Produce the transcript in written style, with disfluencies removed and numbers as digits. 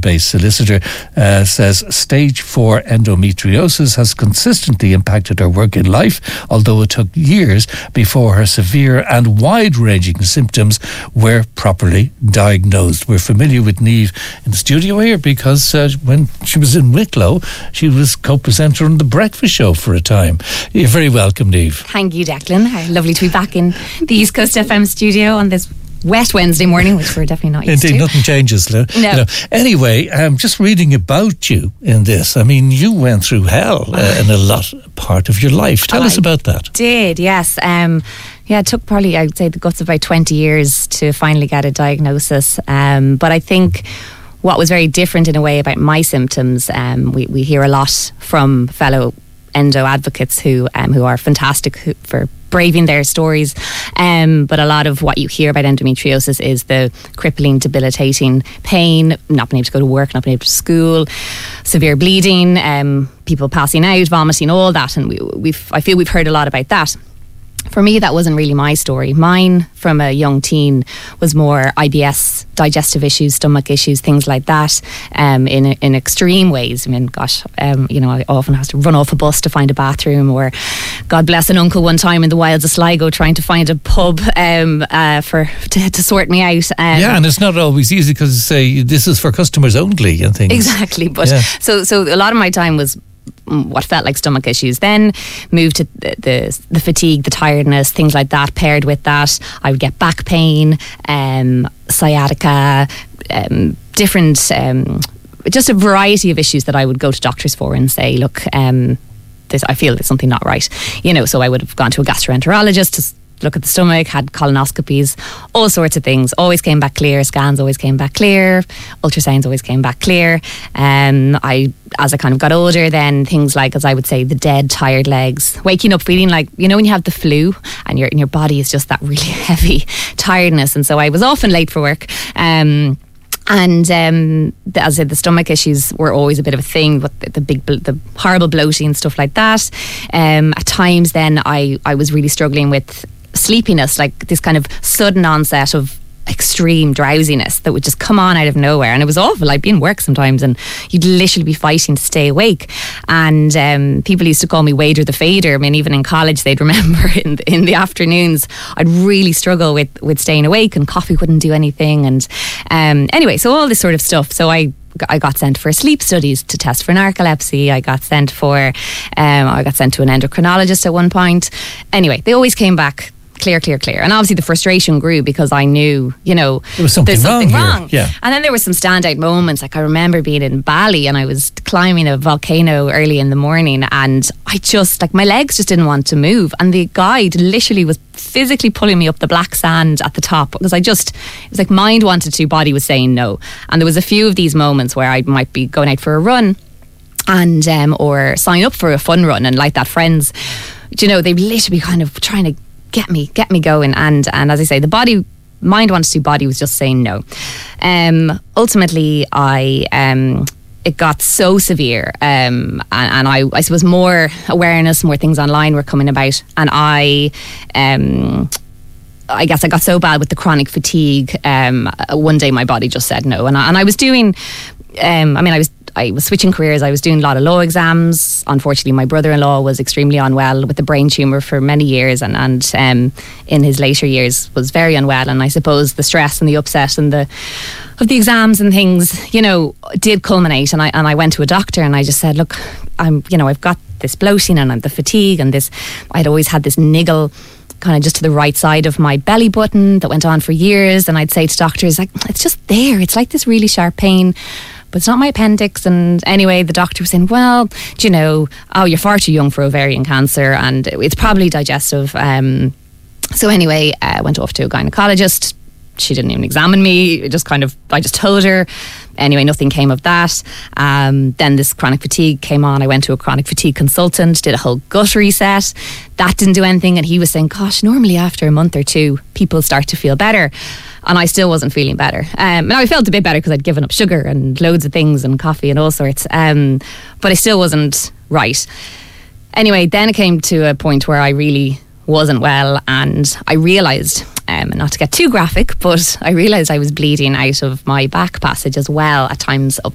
London-based solicitor, says stage 4 endometriosis has consistently impacted her work in life, although it took years before her severe and wide-ranging symptoms were properly diagnosed. We're familiar with Niamh in the studio here because when she was in Wicklow, she was co-presenter on The Breakfast Show for a time. You're very welcome, Niamh. Thank you, Declan. Lovely to be back in the East Coast FM studio on this wet Wednesday morning, which we're definitely not used to. Indeed, nothing changes. No. Anyway, just reading about you in this, I mean, you went through hell in a lot part of your life. Tell us about that. Did, yes. It took probably, I would say, the guts of about 20 years to finally get a diagnosis. But I think what was very different in a way about my symptoms, we hear a lot from fellow endo advocates who are fantastic for braving their stories, but a lot of what you hear about endometriosis is the crippling, debilitating pain, not being able to go to work, not being able to school, severe bleeding, people passing out, vomiting, all that, and I feel we've heard a lot about that. For me, that wasn't really my story. Mine, from a young teen, was more IBS, digestive issues, stomach issues, things like that, in extreme ways. I mean, gosh, I often have to run off a bus to find a bathroom, or God bless an uncle one time in the wilds of Sligo trying to find a pub to sort me out. And it's not always easy because say this is for customers only and things. Exactly, but so a lot of my time was what felt like stomach issues, then moved to the fatigue, the tiredness, things like that. Paired with that, I would get back pain, sciatica, different, just a variety of issues that I would go to doctors for and say, look, I feel there's something not right. So I would have gone to a gastroenterologist to look at the stomach, had colonoscopies, all sorts of things. Always came back clear. Scans always came back clear. Ultrasounds always came back clear. As I kind of got older, then things like, as I would say, the dead, tired legs, waking up feeling like, when you have the flu and your body is just that really heavy tiredness. And so I was often late for work. As I said, the stomach issues were always a bit of a thing, but the horrible bloating and stuff like that. At times then I was really struggling with sleepiness, like this kind of sudden onset of extreme drowsiness that would just come on out of nowhere, and it was awful. I'd be in work sometimes and you'd literally be fighting to stay awake, and people used to call me Wader the Fader. I mean, even in college they'd remember in the afternoons I'd really struggle with staying awake, and coffee wouldn't do anything, and anyway, so all this sort of stuff. So I got sent for sleep studies to test for narcolepsy. I got sent to an endocrinologist at one point. Anyway, they always came back clear. And obviously the frustration grew because I knew, there was something wrong. Yeah. And then there were some standout moments. Like I remember being in Bali and I was climbing a volcano early in the morning, and I just, like, my legs just didn't want to move. And the guide literally was physically pulling me up the black sand at the top, because it was like mind wanted to, body was saying no. And there was a few of these moments where I might be going out for a run and or sign up for a fun run, and like that, friends, they literally kind of trying to get me going, and as I say, the mind wanted to, body was just saying no. Ultimately it got so severe, and I suppose more awareness, more things online were coming about, and I guess I got so bad with the chronic fatigue, one day my body just said no, and I was doing I was switching careers. I was doing a lot of law exams. Unfortunately, my brother-in-law was extremely unwell with a brain tumour for many years, and in his later years was very unwell. And I suppose the stress and the upset and of the exams and things, did culminate. And I went to a doctor and I just said, look, I've got this bloating and the fatigue and this. I'd always had this niggle kind of just to the right side of my belly button that went on for years, and I'd say to doctors, like, it's just there. It's like this really sharp pain, but it's not my appendix. And anyway, the doctor was saying, well, you're far too young for ovarian cancer and it's probably digestive. So anyway, I went off to a gynecologist. She didn't even examine me. I just told her. Anyway, nothing came of that. Then this chronic fatigue came on. I went to a chronic fatigue consultant, did a whole gut reset. That didn't do anything. And he was saying, gosh, normally after a month or two, people start to feel better. And I still wasn't feeling better. Now I felt a bit better because I'd given up sugar and loads of things and coffee and all sorts. But I still wasn't right. Anyway, then it came to a point where I really wasn't well, and I realised, not to get too graphic, but I realised I was bleeding out of my back passage as well, at times up